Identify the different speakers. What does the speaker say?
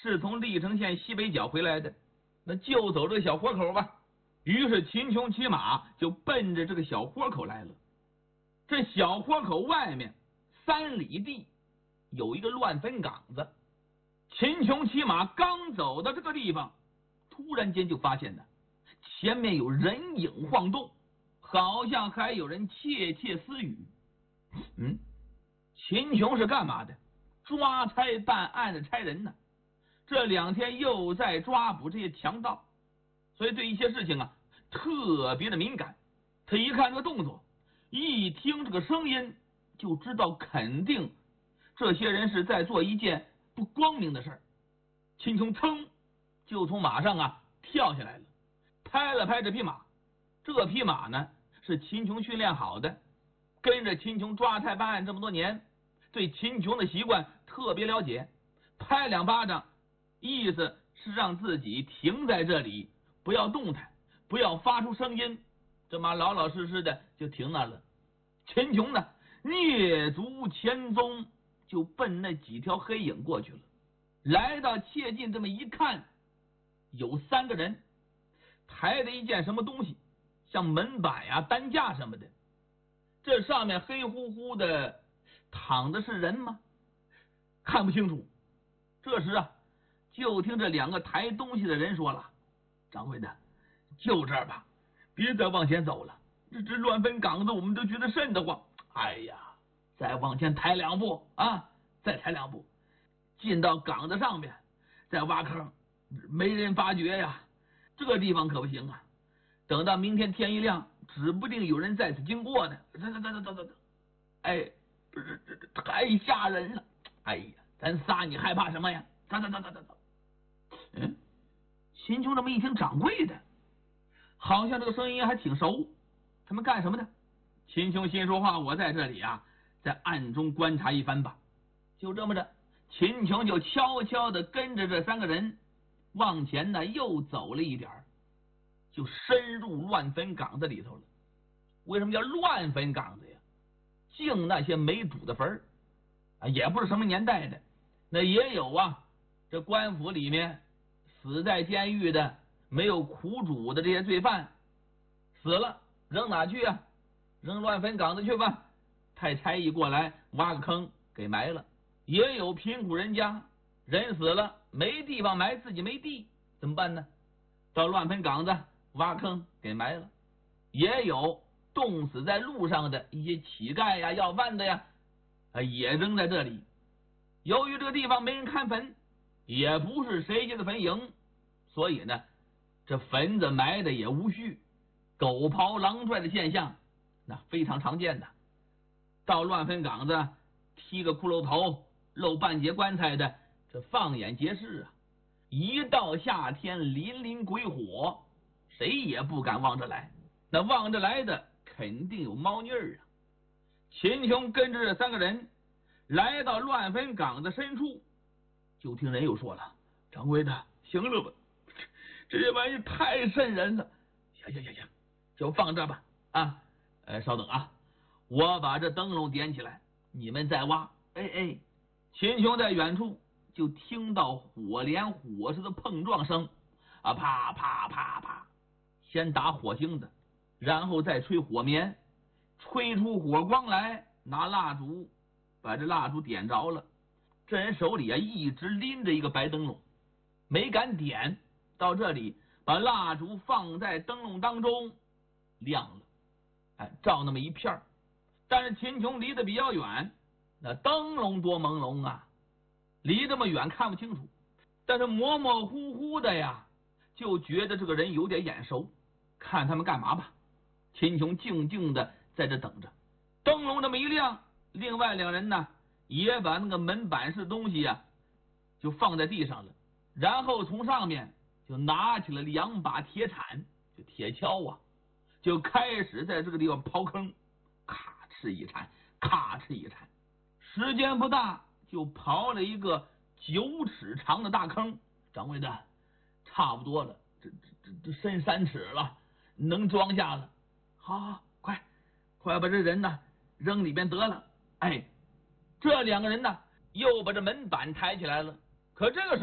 Speaker 1: 是从历城县西北角回来的，那就走这个小豁口吧。于是秦琼骑马就奔着这个小豁口来了。这小豁口外面3里地有一个乱坟岗子。秦琼骑马刚走到这个地方，突然间就发现呢，前面有人影晃动，好像还有人窃窃私语。秦琼是干嘛的？抓差办案的差人呢。这2天又在抓捕这些强盗，所以对一些事情啊特别的敏感。他一看这个动作，一听这个声音，就知道肯定这些人是在做一件不光明的事儿。秦琼噌就从马上跳下来了，拍了拍这匹马。这匹马呢是秦琼训练好的，跟着秦琼抓差办案这么多年，对秦琼的习惯特别了解。拍2巴掌，意思是让自己停在这里，不要动弹，不要发出声音。这马老老实实的就停那了。秦琼呢蹑足前踪，就奔那几条黑影过去了。来到切近这么一看，有3个人抬着一件什么东西，像门板呀、担架什么的。这上面黑乎乎的躺的是人吗？看不清楚。这时就听这2个抬东西的人说了：“掌柜的，就这儿吧，别再往前走了。这乱坟岗子我们都觉得瘆得慌。哎呀，再往前抬2步再抬2步，进到岗子上面，再挖坑，没人发觉呀。这地方可不行啊！等到明天天一亮，指不定有人在此经过呢。走，哎，不是这太吓人了！哎呀，咱仨你害怕什么呀？走。秦琼这么一听，掌柜的，好像这个声音还挺熟。他们干什么呢？秦琼心说话，我在这里在暗中观察一番吧。就这么着，秦琼就悄悄的跟着这3个人往前呢，又走了一点，就深入乱坟岗子里头了。为什么叫乱坟岗子呀？净那些没主的坟也不是什么年代的，那也有这官府里面死在监狱的没有苦主的这些罪犯，死了扔哪去扔乱坟岗子去吧。派差役过来挖个坑给埋了。也有贫苦人家，人死了没地方埋，自己没地怎么办呢？到乱坟岗子挖坑给埋了。也有冻死在路上的一些乞丐呀、要饭的呀，也扔在这里。由于这个地方没人看坟，也不是谁家的坟茔，所以呢，这坟子埋的也无序，狗刨狼拽的现象那非常常见的。到乱坟岗子踢个骷髅头，露半截棺材的，这放眼皆是一到夏天粼粼鬼火，谁也不敢往这来。那往这来的肯定有猫腻秦琼跟着这3个人来到乱坟岗子深处，就听人又说了：“掌柜的，行了吧，这玩意太瘆人了。行，就放这吧。稍等我把这灯笼点起来，你们再挖。”秦琼在远处就听到火连火石的碰撞声啪啪啪啪，先打火星子，然后再吹火棉，吹出火光来，拿蜡烛把这蜡烛点着了。这人手里一直拎着一个白灯笼，没敢点。到这里把蜡烛放在灯笼当中亮了，照那么一片。但是秦琼离得比较远，那灯笼多朦胧离这么远看不清楚，但是模模糊糊的就觉得这个人有点眼熟。看他们干嘛吧。秦琼静静的在这等着。灯笼这么一亮，另外2人呢也把那个门板式东西就放在地上了，然后从上面就拿起了2把铁铲，就铁锹就开始在这个地方刨坑，咔哧一铲，咔哧一铲，时间不大就刨了一个9尺长的大坑。掌柜的，差不多了，这深3尺了，能装下了。好，快把这人呢扔里边得了。这2个人呢又把这门板抬起来了。可这个时候